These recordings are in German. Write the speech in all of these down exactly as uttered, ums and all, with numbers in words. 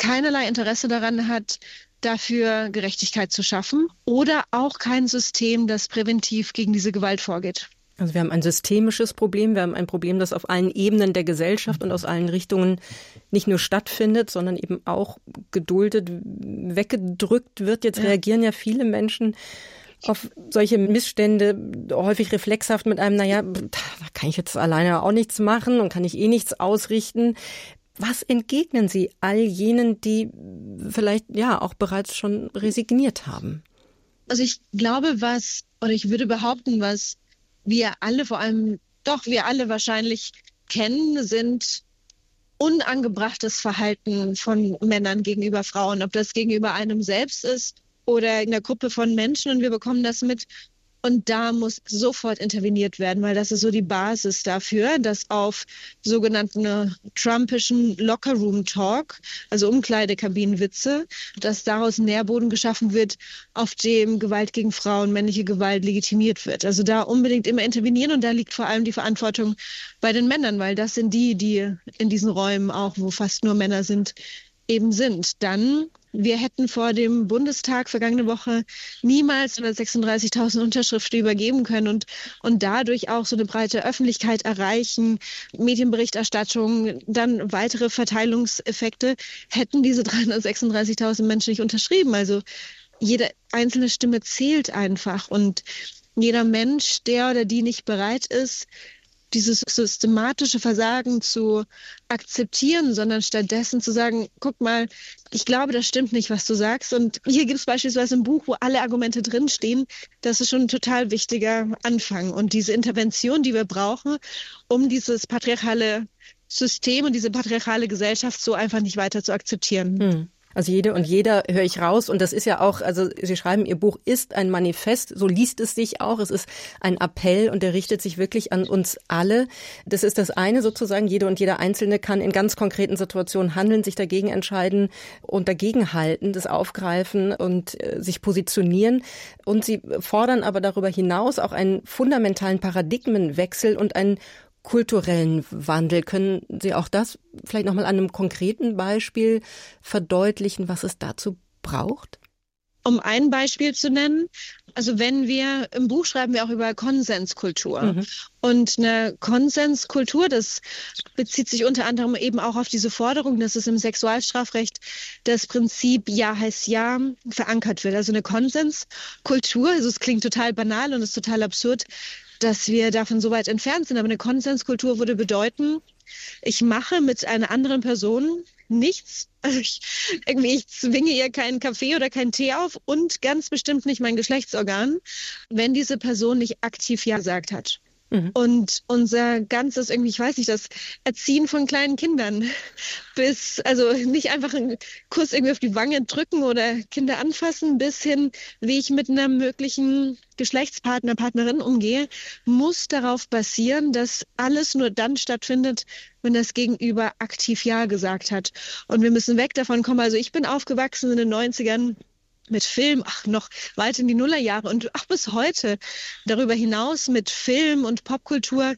keinerlei Interesse daran hat, dafür Gerechtigkeit zu schaffen oder auch kein System, das präventiv gegen diese Gewalt vorgeht. Also wir haben ein systemisches Problem, wir haben ein Problem, das auf allen Ebenen der Gesellschaft und aus allen Richtungen nicht nur stattfindet, sondern eben auch geduldet, weggedrückt wird. Jetzt ja. reagieren ja viele Menschen auf solche Missstände häufig reflexhaft mit einem, naja, da kann ich jetzt alleine auch nichts machen und kann ich eh nichts ausrichten. Was entgegnen Sie all jenen, die vielleicht ja auch bereits schon resigniert haben? Also ich glaube, was, oder ich würde behaupten, was wir alle, vor allem doch wir alle wahrscheinlich kennen, sind unangebrachtes Verhalten von Männern gegenüber Frauen, ob das gegenüber einem selbst ist oder in der Gruppe von Menschen, und wir bekommen das mit. Und da muss sofort interveniert werden, weil das ist so die Basis dafür, dass auf sogenannten trumpischen Locker-Room-Talk, also Umkleidekabinenwitze, dass daraus Nährboden geschaffen wird, auf dem Gewalt gegen Frauen, männliche Gewalt legitimiert wird. Also da unbedingt immer intervenieren, und da liegt vor allem die Verantwortung bei den Männern, weil das sind die, die in diesen Räumen auch, wo fast nur Männer sind, eben sind. Dann, wir hätten vor dem Bundestag vergangene Woche niemals hundertsechsunddreißigtausend Unterschriften übergeben können und, und dadurch auch so eine breite Öffentlichkeit erreichen, Medienberichterstattung, dann weitere Verteilungseffekte, hätten diese dreihundertsechsunddreißigtausend Menschen nicht unterschrieben. Also jede einzelne Stimme zählt einfach, und jeder Mensch, der oder die nicht bereit ist, dieses systematische Versagen zu akzeptieren, sondern stattdessen zu sagen, guck mal, ich glaube, das stimmt nicht, was du sagst. Und hier gibt es beispielsweise ein Buch, wo alle Argumente drinstehen. Das ist schon ein total wichtiger Anfang. Und diese Intervention, die wir brauchen, um dieses patriarchale System und diese patriarchale Gesellschaft so einfach nicht weiter zu akzeptieren. Hm. Also jede und jeder höre ich raus, und das ist ja auch, also Sie schreiben, Ihr Buch ist ein Manifest, so liest es sich auch, es ist ein Appell, und der richtet sich wirklich an uns alle. Das ist das eine sozusagen, jede und jeder Einzelne kann in ganz konkreten Situationen handeln, sich dagegen entscheiden und dagegenhalten, das aufgreifen und äh, sich positionieren. Und Sie fordern aber darüber hinaus auch einen fundamentalen Paradigmenwechsel und einen kulturellen Wandel. Können Sie auch das vielleicht nochmal an einem konkreten Beispiel verdeutlichen, was es dazu braucht? Um ein Beispiel zu nennen, also wenn wir, im Buch schreiben wir auch über Konsenskultur. Mhm. Und eine Konsenskultur, das bezieht sich unter anderem eben auch auf diese Forderung, dass es im Sexualstrafrecht das Prinzip Ja heißt Ja verankert wird. Also eine Konsenskultur, also es klingt total banal und ist total absurd, dass wir davon so weit entfernt sind. Aber eine Konsenskultur würde bedeuten, ich mache mit einer anderen Person nichts. Also ich, irgendwie, ich zwinge ihr keinen Kaffee oder keinen Tee auf und ganz bestimmt nicht mein Geschlechtsorgan, wenn diese Person nicht aktiv Ja gesagt hat. Mhm. Und unser ganzes, irgendwie, ich weiß nicht, das Erziehen von kleinen Kindern bis, also nicht einfach einen Kuss irgendwie auf die Wange drücken oder Kinder anfassen, bis hin, wie ich mit einer möglichen Geschlechtspartner, Partnerin umgehe, muss darauf basieren, dass alles nur dann stattfindet, wenn das Gegenüber aktiv Ja gesagt hat. Und wir müssen weg davon kommen. Also ich bin aufgewachsen in den neunzigern mit Film, ach, noch weit in die Nullerjahre und auch bis heute darüber hinaus mit Film und Popkultur,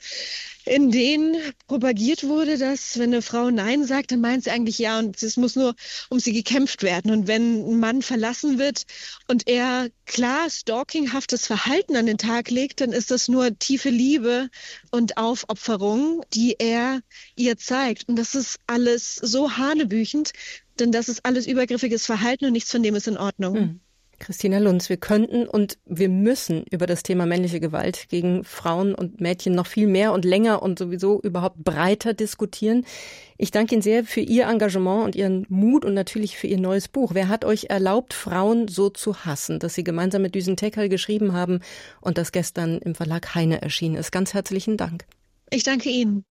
in denen propagiert wurde, dass wenn eine Frau Nein sagt, dann meint sie eigentlich Ja, und es muss nur um sie gekämpft werden. Und wenn ein Mann verlassen wird und er klar stalkinghaftes Verhalten an den Tag legt, dann ist das nur tiefe Liebe und Aufopferung, die er ihr zeigt. Und das ist alles so hanebüchend, denn das ist alles übergriffiges Verhalten und nichts von dem ist in Ordnung. Hm. Christina Lunz, wir könnten und wir müssen über das Thema männliche Gewalt gegen Frauen und Mädchen noch viel mehr und länger und sowieso überhaupt breiter diskutieren. Ich danke Ihnen sehr für Ihr Engagement und Ihren Mut und natürlich für Ihr neues Buch. Wer hat euch erlaubt, Frauen so zu hassen? Das Sie gemeinsam mit Düsen Tekel geschrieben haben und das gestern im Verlag Heine erschienen ist. Ganz herzlichen Dank. Ich danke Ihnen.